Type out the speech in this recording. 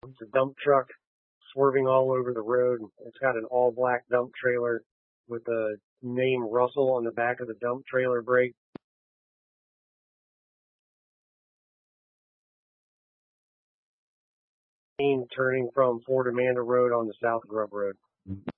It's a dump truck swerving all over the road. It's got an all black dump trailer with the name Russell on the back of the dump trailer brake. Turning from Fort Amanda Road on the South Grub Road.